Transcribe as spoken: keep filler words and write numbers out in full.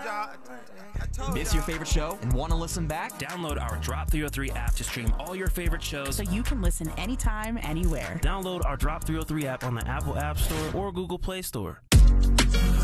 y'all. I told Miss your favorite show and want to listen back? Download our Drop three oh three app to stream all your favorite shows so you can listen anytime, anywhere. Download our Drop three oh three app on the Apple App Store or Google Play Store.